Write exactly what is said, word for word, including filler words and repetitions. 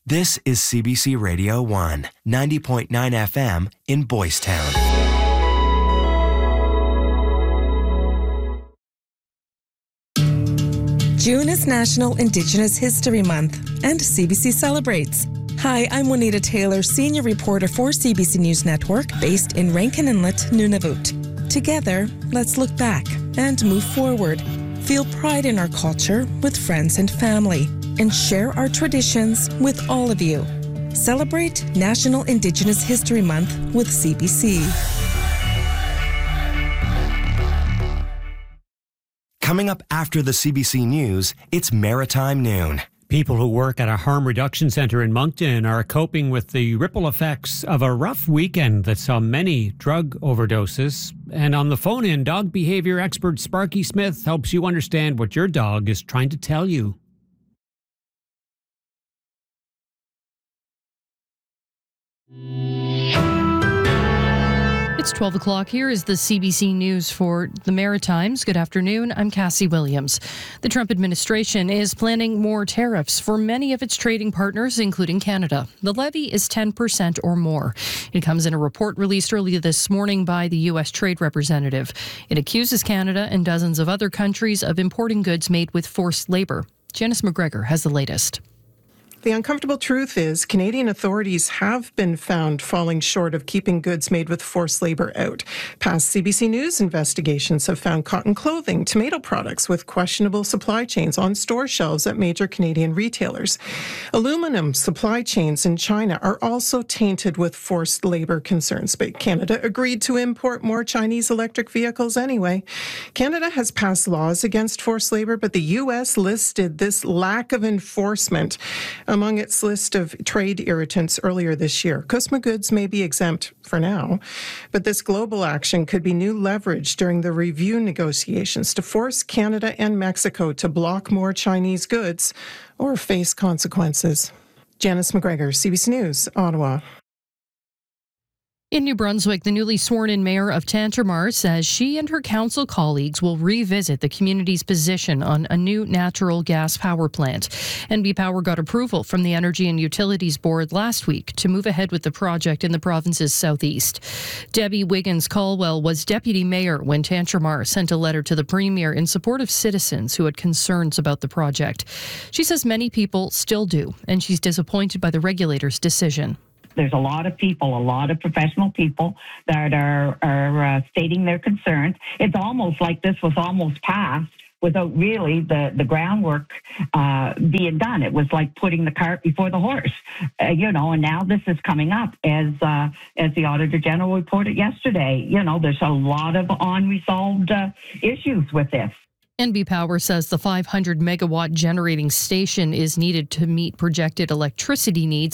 This is C B C Radio one, ninety point nine F M in Boys Town. June is National Indigenous History Month, and C B C celebrates. Hi, I'm Juanita Taylor, senior reporter for C B C News Network, based in Rankin Inlet, Nunavut. Together, let's look back and move forward. Feel pride in our culture with friends and family, and share our traditions with all of you. Celebrate National Indigenous History Month with C B C. Coming up after the C B C News, it's Maritime Noon. People who work at a harm reduction centre in Moncton are coping with the ripple effects of a rough weekend that saw many drug overdoses. And on the phone in, dog behaviour expert Sparky Smith helps you understand what your dog is trying to tell you. It's twelve o'clock. Here is the C B C News for the Maritimes. Good afternoon. I'm Cassie Williams. The Trump administration is planning more tariffs for many of its trading partners, including Canada. The levy is ten percent or more. It comes in a report released earlier this morning by the U S Trade Representative. It accuses Canada and dozens of other countries of importing goods made with forced labor. Janice McGregor has the latest. The uncomfortable truth is Canadian authorities have been found falling short of keeping goods made with forced labor out. Past C B C News investigations have found cotton clothing, tomato products with questionable supply chains on store shelves at major Canadian retailers. Aluminum supply chains in China are also tainted with forced labor concerns, but Canada agreed to import more Chinese electric vehicles anyway. Canada has passed laws against forced labor, but the U S listed this lack of enforcement among its list of trade irritants earlier this year. C U S M A goods may be exempt for now, but this global action could be new leverage during the review negotiations to force Canada and Mexico to block more Chinese goods or face consequences. Janice McGregor, C B C News, Ottawa. In New Brunswick, the newly sworn-in mayor of Tantramar says she and her council colleagues will revisit the community's position on a new natural gas power plant. N B Power got approval from the Energy and Utilities Board last week to move ahead with the project in the province's southeast. Debbie Wiggins-Caldwell was deputy mayor when Tantramar sent a letter to the premier in support of citizens who had concerns about the project. She says many people still do, and she's disappointed by the regulator's decision. There's a lot of people, a lot of professional people that are, are uh, stating their concerns. It's almost like this was almost passed without really the, the groundwork uh, being done. It was like putting the cart before the horse, uh, you know, and now this is coming up as uh, as the Auditor General reported yesterday. You know, there's a lot of unresolved uh, issues with this. N B Power says the five hundred megawatt generating station is needed to meet projected electricity needs